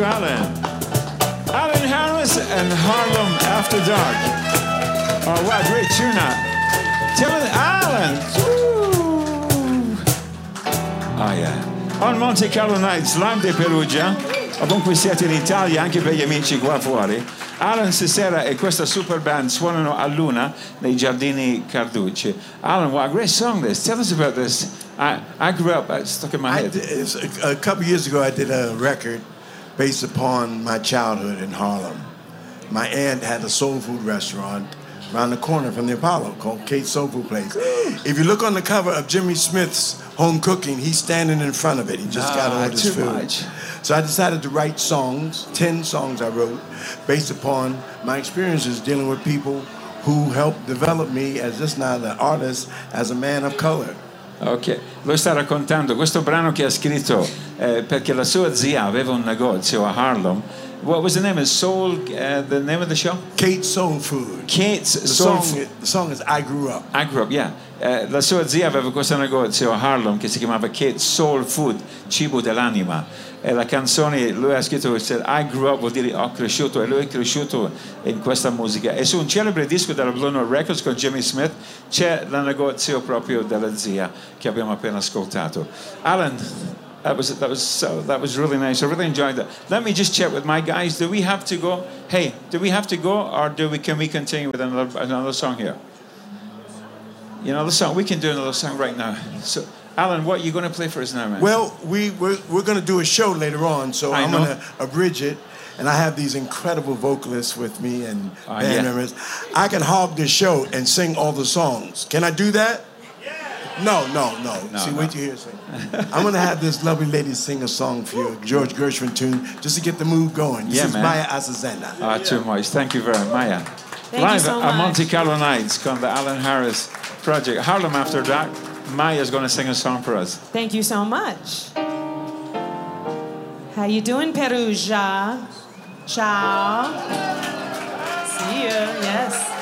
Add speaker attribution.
Speaker 1: you, Alan. Alan Harris and Harlem After Dark. Oh, wow, great tune that. Tell me, Alan. Woo. Oh, yeah. On Monte Carlo Nights, live di Perugia. Ovunque siete in Italia, anche per gli amici qua fuori. Alan stasera e questa super band suonano a Luna nei giardini Carducci. Alan, what a great song this. Tell us about this. I grew up, it's stuck in my head.
Speaker 2: A couple years ago, I did a record based upon my childhood in Harlem. My aunt had a soul food restaurant around the corner from the Apollo called Kate's Soul Food Place. If you look on the cover of Jimmy Smith's Home Cooking, he's standing in front of it. He just got ordered his food.
Speaker 1: Much.
Speaker 2: So I decided to write songs, 10 songs I wrote, based upon my experiences dealing with people who helped develop me as just not an artist, as a man of color.
Speaker 1: Ok, lui sta raccontando questo brano che ha scritto perché la sua zia aveva un negozio a Harlem. What was the name of the name of the show?
Speaker 2: Kate's Soul Food.
Speaker 1: Kate's Soul Food.
Speaker 2: The song is I Grew Up.
Speaker 1: I Grew Up, yeah. La sua zia aveva questo negozio a Harlem che si chiamava Kate's Soul Food, cibo dell'anima. E la canzone, lui ha scritto, I Grew Up, vuol dire ho cresciuto, e lui è cresciuto in questa musica. E su un celebre disco della Blue Note Records con Jimmy Smith c'è il negozio proprio della zia che abbiamo appena ascoltato. Alan, that was really nice. I really enjoyed that. Let me just check with my guys. Do we have to go? Hey, do we have to go, or can we continue with another song here? You know, the song we can do another song right now. So, Alan, what are you going to play for us now, man?
Speaker 2: Well, we're going to do a show later on, so I'm going to abridge it. And I have these incredible vocalists with me and band members. I can hog this show and sing all the songs. Can I do that? No. See, wait till you hear it sing. I'm going to have this lovely lady sing a song for you, George Gershwin tune, just to get the mood going. This is
Speaker 1: man.
Speaker 2: Maya Azazena.
Speaker 1: Too much. Thank you very much, Maya.
Speaker 3: Thank you so much.
Speaker 1: At Monte Carlo Nights con the Alan Harris Project. Harlem After Dark. Maya's going to sing a song for us.
Speaker 3: Thank you so much. How you doing, Perugia? Ciao. See you. Yes.